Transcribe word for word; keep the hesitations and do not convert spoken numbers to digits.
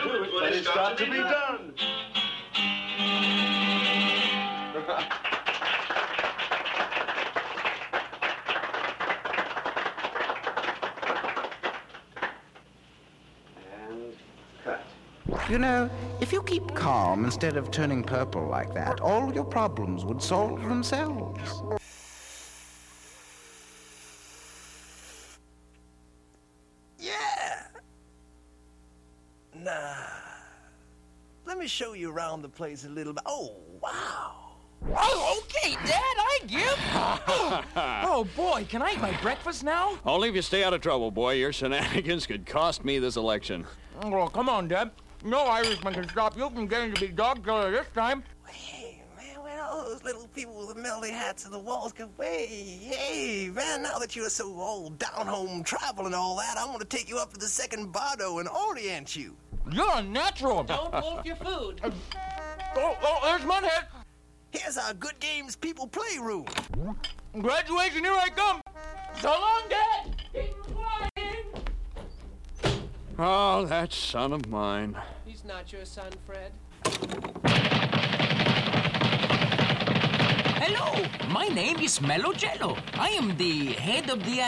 do it, but it's got to be done. And cut. You know, if you keep calm instead of turning purple like that, all your problems would solve themselves. Yeah. Nah. Let me show you around the place a little bit. Oh, wow. Oh, okay, Dad, I give. Oh, boy, can I eat my breakfast now? Only if you stay out of trouble, boy. Your shenanigans could cost me this election. Oh, come on, Dad. No Irishman can stop you from getting to be dog killer this time. Hey, man, where all those little people with the melody hats and the walls go, hey, hey, man, now that you're so old, down-home travel and all that, I'm going to take you up to the second Bardo and orient you. You're a natural. Don't wolf your food. Uh, oh, oh, there's Mudhead. Here's our Good Games People Playroom. Graduation, here I come. So long, Dad. Keep flying. Oh, that son of mine. He's not your son, Fred. Hello, my name is Mello Jello. I am the head of the